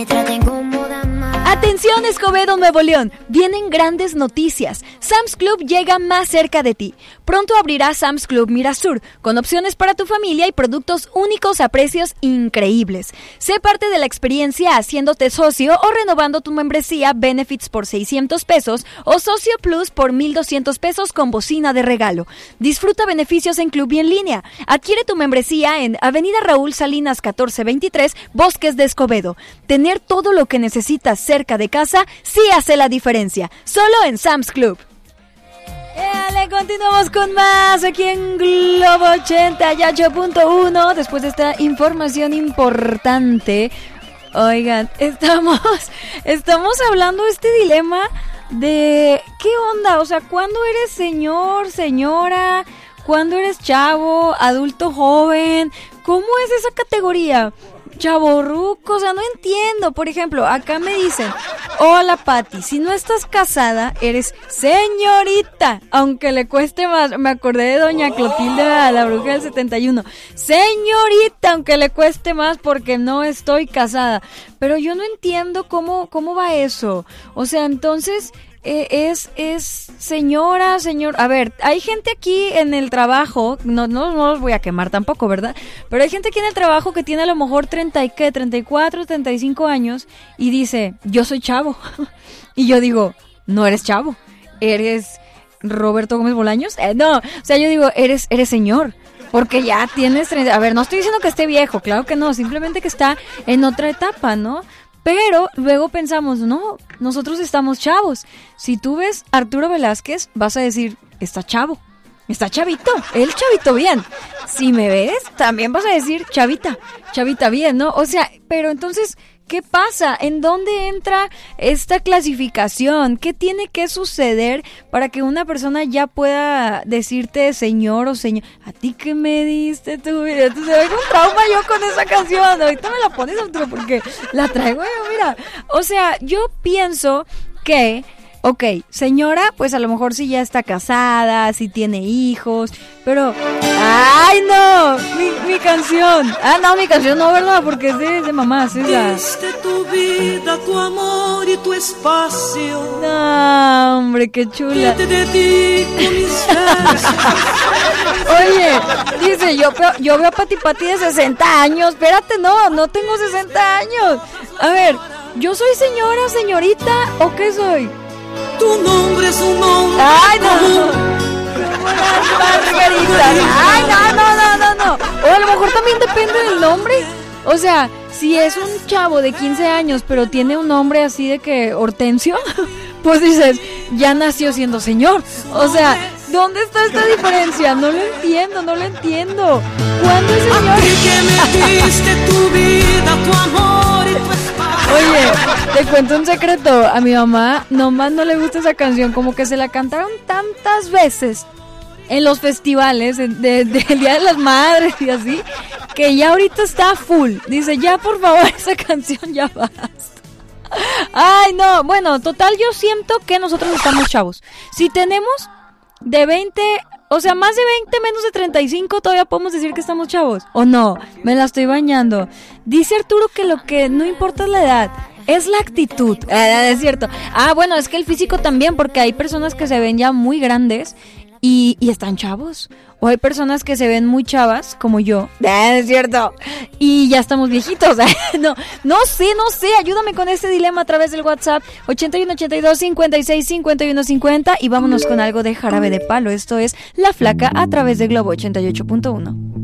Atención Escobedo, Nuevo León, vienen grandes noticias. Sam's Club llega más cerca de ti. Pronto abrirá Sam's Club Mirasur, con opciones para tu familia y productos únicos a precios increíbles. Sé parte de la experiencia haciéndote socio o renovando tu membresía Benefits por 600 pesos o Socio Plus por 1,200 pesos con bocina de regalo. Disfruta beneficios en club y en línea. Adquiere tu membresía en Avenida Raúl Salinas 1423, Bosques de Escobedo. Tener todo lo que necesitas cerca de casa sí hace la diferencia. Solo en Sam's Club. Continuamos con más aquí en Globo 88.1. Después de esta información importante, oigan, estamos hablando de este dilema de ¿qué onda? O sea, ¿cuándo eres señor, señora? ¿Cuándo eres chavo, adulto, joven? ¿Cómo es esa categoría? Chavorruco, o sea, no entiendo. Por ejemplo, acá me dicen: hola Pati, si no estás casada, eres señorita, aunque le cueste más. Me acordé de doña Clotilde, la bruja del 71. Señorita, aunque le cueste más porque no estoy casada. Pero yo no entiendo cómo va eso. O sea, entonces es señora, señor. A ver, hay gente aquí en el trabajo, no los voy a quemar tampoco, ¿verdad? Pero hay gente aquí en el trabajo que tiene a lo mejor 34, 35 años y dice: yo soy chavo. Y yo digo: no eres chavo, eres Roberto Gómez Bolaños. No, o sea, yo digo, eres señor, porque ya tienes 30. A ver, no estoy diciendo que esté viejo, claro que no, simplemente que está en otra etapa, ¿no? Pero luego pensamos, no, nosotros estamos chavos. Si tú ves a Arturo Velázquez, vas a decir: está chavo, está chavito, el chavito bien. Si me ves, también vas a decir: chavita bien, ¿no? O sea, pero entonces, ¿qué pasa? ¿En dónde entra esta clasificación? ¿Qué tiene que suceder para que una persona ya pueda decirte señor o señor? ¿A ti qué me diste tú? Entonces, hay un trauma yo con esa canción. Ahorita me la pones, Arturo, porque la traigo yo, mira. O sea, yo pienso que, ok, señora, pues a lo mejor sí ya está casada, sí tiene hijos, pero... ¡ay, no! Mi canción. Ah, no, mi canción no, ¿verdad? Porque es de mamás, es la... Diste tu vida, tu amor y tu espacio. No, hombre, qué chula. Que te dedico mis versos. Oye, dice, yo veo a Pati de 60 años. Espérate, no tengo 60 años. A ver, ¿yo soy señora, señorita o qué soy? Tu nombre es un nombre. ¡ay, no! Margarita. ¡Ay, no! O a lo mejor también depende del nombre. O sea, si es un chavo de 15 años, pero tiene un nombre así de que Hortensio, pues dices, ya nació siendo señor. O sea, ¿dónde está esta diferencia? No lo entiendo. ¿Cuándo es señor? A ti que me diste tu vida, tu amor y tu espacio. Oye, te cuento un secreto. A mi mamá nomás no le gusta esa canción, como que se la cantaron tantas veces en los festivales del Día de las Madres y así, que ya ahorita está full. Dice, ya por favor, esa canción ya basta. Ay, no, bueno, total, yo siento que nosotros estamos chavos. Si tenemos de 20, o sea, más de 20, menos de 35, todavía podemos decir que estamos chavos. ¿O no? Me la estoy bañando. Dice Arturo que lo que no importa es la edad, es la actitud. Es cierto. Ah, bueno, es que el físico también, porque hay personas que se ven ya muy grandes y están chavos. O hay personas que se ven muy chavas, como yo. Es cierto. Y ya estamos viejitos. No sé. Ayúdame con este dilema a través del WhatsApp 8182-565150. Y vámonos con algo de Jarabe de Palo. Esto es La Flaca a través de Globo 88.1.